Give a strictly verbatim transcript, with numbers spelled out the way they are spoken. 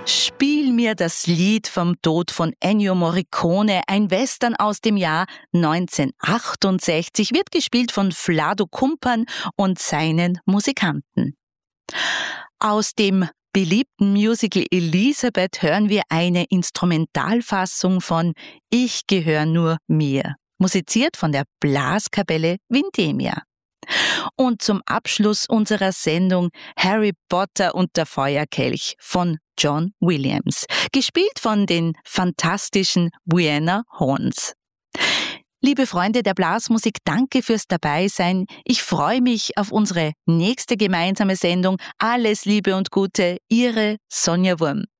Spiel mir das Lied vom Tod von Ennio Morricone, ein Western aus dem Jahr neunzehnhundertachtundsechzig, wird gespielt von Vlado Kumpan und seinen Musikanten. Aus dem beliebten Musical Elisabeth hören wir eine Instrumentalfassung von Ich gehöre nur mir, musiziert von der Blaskapelle Vindemia. Und zum Abschluss unserer Sendung Harry Potter und der Feuerkelch von John Williams, gespielt von den fantastischen Vienna Horns. Liebe Freunde der Blasmusik, danke fürs Dabeisein. Ich freue mich auf unsere nächste gemeinsame Sendung. Alles Liebe und Gute, Ihre Sonja Wurm.